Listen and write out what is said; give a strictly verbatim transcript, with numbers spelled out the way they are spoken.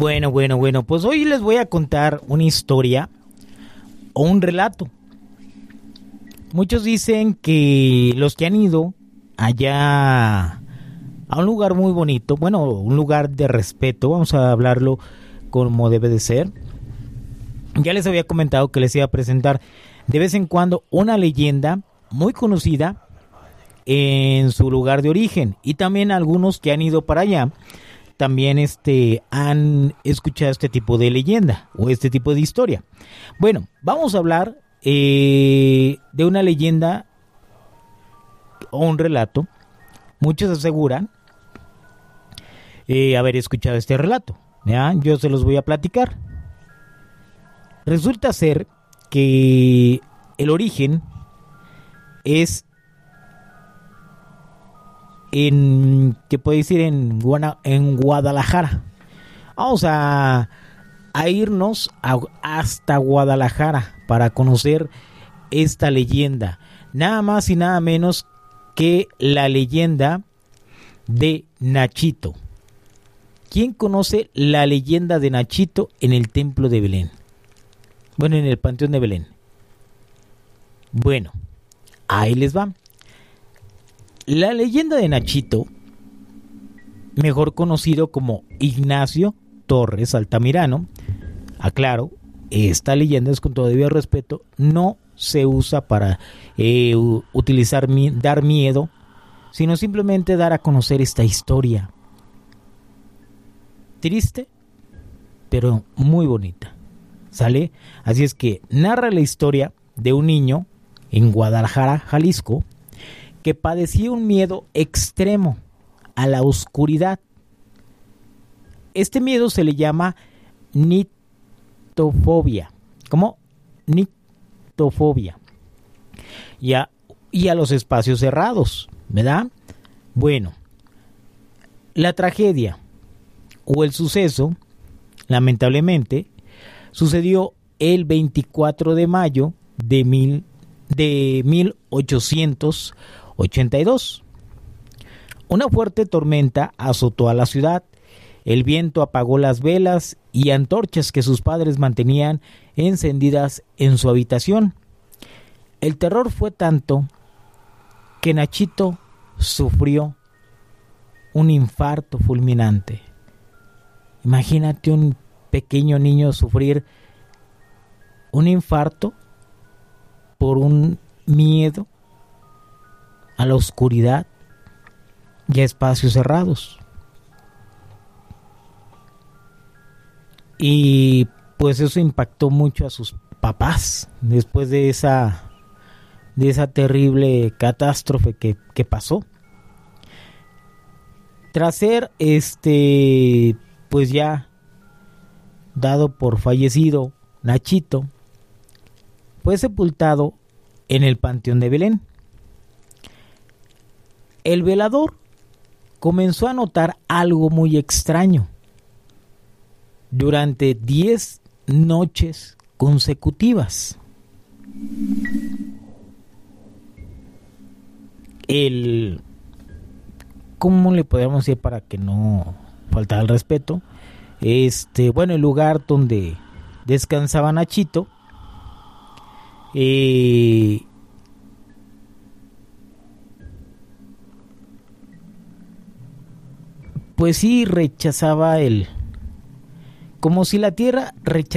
Bueno, bueno, bueno, pues hoy les voy a contar una historia o un relato. Muchos dicen que los que han ido allá a un lugar muy bonito, bueno, un lugar de respeto, vamos a hablarlo como debe de ser. Ya les había comentado que les iba a presentar de vez en cuando una leyenda muy conocida en su lugar de origen, y también algunos que han ido para allá también este han escuchado este tipo de leyenda o este tipo de historia. Bueno, vamos a hablar eh, de una leyenda o un relato. Muchos aseguran eh, haber escuchado este relato, ¿ya? Yo se los voy a platicar. Resulta ser que el origen es en, ¿qué puede decir? En, Guana, en Guadalajara. Vamos a, a irnos a, hasta Guadalajara para conocer esta leyenda. Nada más y nada menos que la leyenda de Nachito. ¿Quién conoce la leyenda de Nachito en el templo de Belén? Bueno, en el panteón de Belén. Bueno, ahí les va. La leyenda de Nachito, mejor conocido como Ignacio Torres Altamirano, aclaro, esta leyenda es con todo debido respeto, no se usa para eh, utilizar, dar miedo, sino simplemente dar a conocer esta historia. Triste, pero muy bonita. ¿Sale? Así es que narra la historia de un niño en Guadalajara, Jalisco, que padecía un miedo extremo a la oscuridad. Este miedo se le llama nictofobia. ¿Cómo? Nictofobia. Y a, y a los espacios cerrados, ¿verdad? Bueno, la tragedia o el suceso, lamentablemente, sucedió el veinticuatro de mayo de, mil, de mil ochocientos ochenta y dos. Una fuerte tormenta azotó a la ciudad. El viento apagó las velas y antorchas que sus padres mantenían encendidas en su habitación. El terror fue tanto que Nachito sufrió un infarto fulminante. Imagínate un pequeño niño sufrir un infarto por un miedo a la oscuridad y a espacios cerrados. Y pues eso impactó mucho a sus papás después de esa de esa terrible catástrofe que, que pasó. Tras ser este pues ya dado por fallecido, Nachito fue sepultado en el panteón de Belén. El velador comenzó a notar algo muy extraño. Durante diez noches consecutivas, el, ¿cómo le podríamos decir para que no faltara el respeto? Este, bueno, el lugar donde descansaba Nachito, eh, pues sí rechazaba el, como si la tierra rechazara